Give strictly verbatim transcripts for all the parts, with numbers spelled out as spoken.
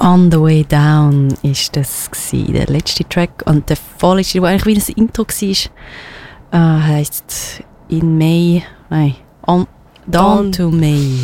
On the Way Down war das gewesen, der letzte Track. Und der vorletzte, der eigentlich wie ein Intro war, äh, heisst In May, nein, on, Dawn to May.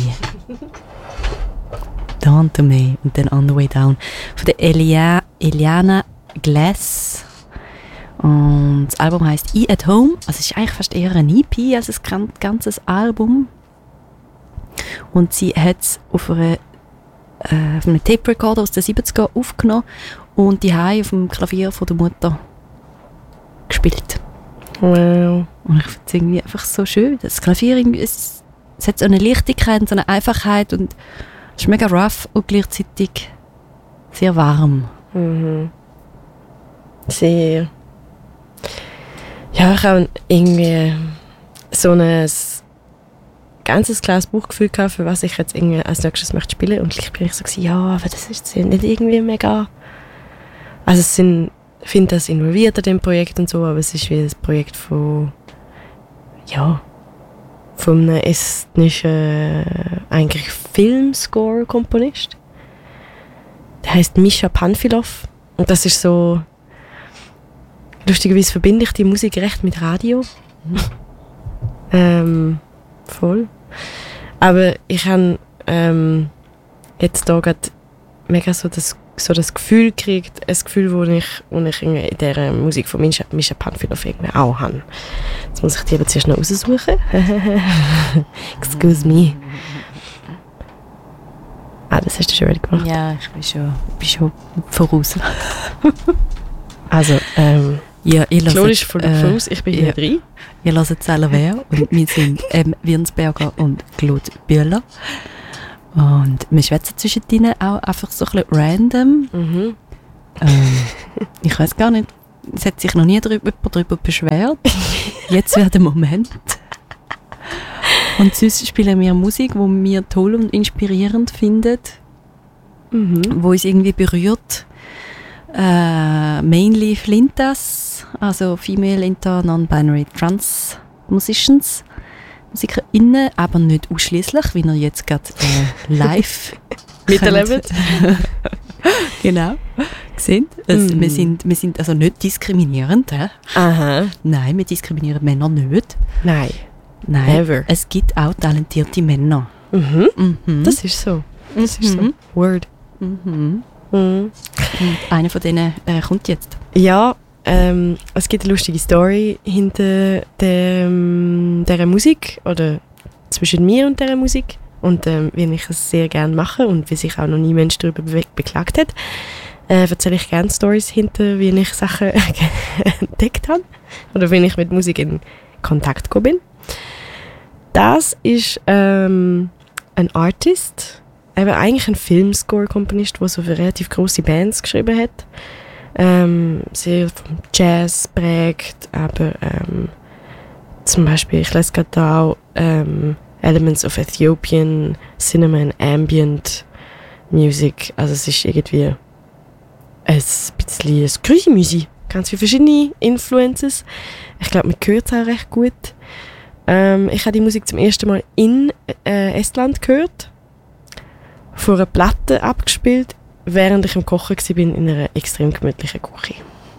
Dawn to May und dann On the Way Down. Von der Elia, Eliana Glass. Und das Album heisst E at Home. Also es ist eigentlich fast eher ein E P als ein ganzes Album. Und sie hat es auf, eine, äh, auf einem Tape-Recorder aus den siebziger aufgenommen und die auf dem Klavier von der Mutter gespielt. Wow. Und ich finde es irgendwie einfach so schön. Das Klavier, es, es hat so eine Leichtigkeit und so eine Einfachheit und es ist mega rough und gleichzeitig sehr warm. Mhm. Sehr. Ja, ich habe irgendwie so ein ganzes klares Bauchgefühl gehabt, für was ich jetzt irgendwie als nächstes möchte spielen. Und gleich bin ich so gewesen, ja, aber das ist nicht irgendwie mega. Also es sind, ich finde das involviert in dem Projekt und so, aber es ist wie das Projekt von, ja, von einem estnischen, eigentlich Filmscore-Komponist. Der heißt Misha Panfilov. Und das ist so, lustigerweise verbinde ich die Musik recht mit Radio. ähm, voll. Aber ich habe ähm, jetzt hier gerade mega so das, so das Gefühl gekriegt, ein Gefühl, das ich, wo ich in dieser Musik von Misha, Misha Panfilov irgendwie auch habe. Jetzt muss ich die aber zuerst noch raussuchen. Excuse me. Ah, das hast du schon ready gemacht. Ja, ich bin schon, bin schon voraus. Also, ähm, ja, ihr Claude ist voll äh, voraus, ich bin hier ja. drin. Wir hören Zellerwehr und wir sind ähm, Wirnsberger und Claude Bühler. Und wir schwätzen zwischendrin auch einfach so ein bisschen random. Mhm. Ähm, ich weiß gar nicht, es hat sich noch nie darüber, darüber beschwert. Jetzt wäre der Moment. Und sonst spielen wir Musik, die wir toll und inspirierend finden, Mhm. wo uns irgendwie berührt. Äh, mainly Flintas, also Female Inter Non-Binary Trans Musicians, MusikerInnen, aber nicht ausschließlich, wie ihr jetzt gerade äh, live miterlebt. Genau. Gesehen? Also, Mm. wir, sind, wir sind also nicht diskriminierend. He? Aha. Nein, wir diskriminieren Männer nicht. Nein. Nein, Never. es gibt auch talentierte Männer. Mhm. Mhm. Das ist so. Das ist so. Mhm. Word. Mhm. Mhm. Und einer von denen äh, kommt jetzt. Ja, ähm, es gibt eine lustige Story hinter der, ähm, dieser Musik oder zwischen mir und dieser Musik und ähm, wie ich es sehr gerne mache und wie sich auch noch nie Mensch darüber be- beklagt hat, äh, erzähle ich gerne Stories hinter, wie ich Sachen entdeckt habe oder wie ich mit Musik in Kontakt gekommen bin. Das ist ähm, ein Artist, eben eigentlich ein Filmscore-Komponist, der so für relativ grosse Bands geschrieben hat. Ähm, sehr vom Jazz prägt, aber ähm, zum Beispiel, ich lese gerade da auch ähm, Elements of Ethiopian Cinema and Ambient Music. Also es ist irgendwie ein bisschen Grüsi-Müsi. Ganz viele verschiedene Influences. Ich glaube, man hört es auch recht gut. Ähm, ich habe die Musik zum ersten Mal in äh, Estland gehört. Vor einer Platte abgespielt, während ich im Kochen war in einer extrem gemütlichen Küche.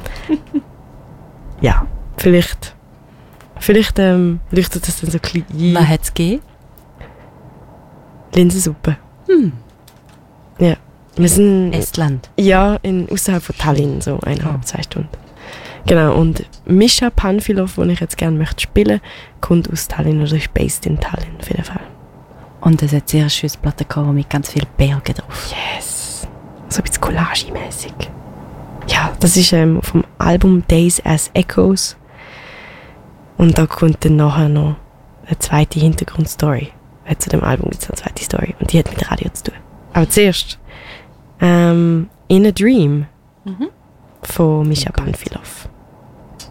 Ja, vielleicht, vielleicht ähm, leuchtet das dann so ein bisschen Was hat es gegeben? Linsensuppe. Hm. Ja, wir sind Estland. ja in außerhalb von Tallinn, so eineinhalb, Oh. zwei Stunden. Genau, und Misha Panfilov, den ich jetzt gerne möchte spielen, kommt aus Tallinn oder ist based in Tallinn auf jeden Fall. Und es hat sehr schönes Platte gehabt mit ganz vielen Bergen drauf. Yes! So ein bisschen Collage-mäßig. Ja, das ist ähm, vom Album Days as Echoes. Und da kommt dann nachher noch eine zweite Hintergrundstory. Zu dem Album gibt es eine zweite Story. Und die hat mit Radio zu tun. Aber zuerst ähm, In a Dream Mhm. von Misha Gut. Panfilov.